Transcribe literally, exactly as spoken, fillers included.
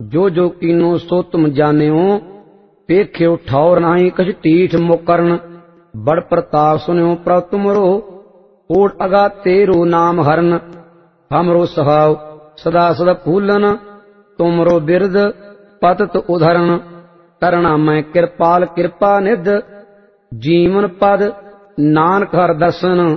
जो जो कीनो सो तुम जान्यो, पेख्यो ठौर नाही कछ टीठ मुकरण। बड़ प्रताप सुन्यो प्रभ तुमरो, ओढ़ अगा तेरो नाम हरन। हमरो स्वभाव सदा सदा फूलन, तुमरो बिरद पतत उधरण। करना मैं कृपाल कृपा निध, जीवन पद नानक हर दर्शन।